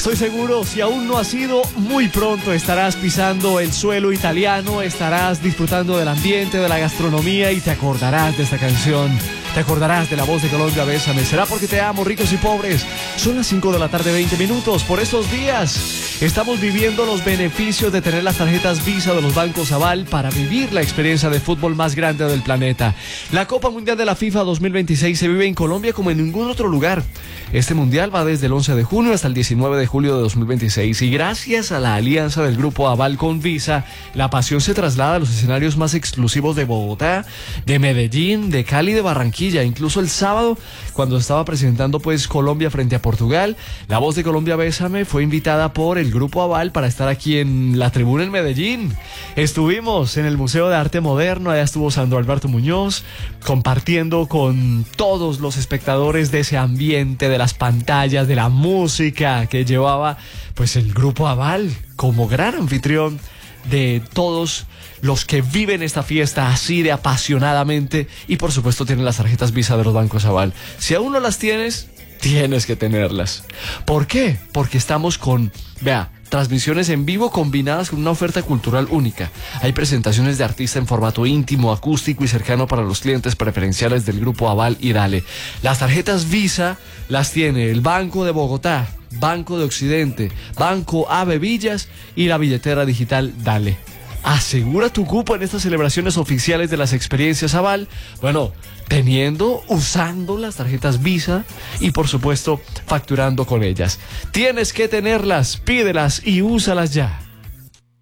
Estoy seguro, si aún no has ido, muy pronto estarás pisando el suelo italiano, estarás disfrutando del ambiente, de la gastronomía y te acordarás de esta canción. Te acordarás de la voz de Colombia, Bésame. Será porque te amo, ricos y pobres. Son las 5 de la tarde, 20 minutos. Por estos días estamos viviendo los beneficios de tener las tarjetas Visa de los bancos Aval para vivir la experiencia de fútbol más grande del planeta. La Copa Mundial de la FIFA 2026 se vive en Colombia como en ningún otro lugar. Este mundial va desde el 11 de junio hasta el 19 de julio de 2026 y gracias a la alianza del grupo Aval con Visa, la pasión se traslada a los escenarios más exclusivos de Bogotá, de Medellín, de Cali, de Barranquilla. Incluso el sábado, cuando estaba presentando pues Colombia frente a Portugal, la voz de Colombia, Bésame, fue invitada por el grupo Aval para estar aquí en la tribuna en Medellín. Estuvimos en el Museo de Arte Moderno, allá estuvo Sandro Alberto Muñoz, compartiendo con todos los espectadores de ese ambiente, de las pantallas, de la música que llevaba pues el grupo Aval como gran anfitrión de todos los que viven esta fiesta así de apasionadamente y por supuesto tienen las tarjetas Visa de los bancos Aval. Si aún no las tienes, tienes que tenerlas. ¿Por qué? Porque estamos con, transmisiones en vivo combinadas con una oferta cultural única. Hay presentaciones de artistas en formato íntimo, acústico y cercano para los clientes preferenciales del grupo Aval y Dale. Las tarjetas Visa las tiene el Banco de Bogotá, Banco de Occidente, Banco Ave Villas y la billetera digital Dale. Asegura tu cupo en estas celebraciones oficiales de las experiencias Aval, usando las tarjetas Visa y por supuesto facturando con ellas. Tienes que tenerlas, pídelas y úsalas ya.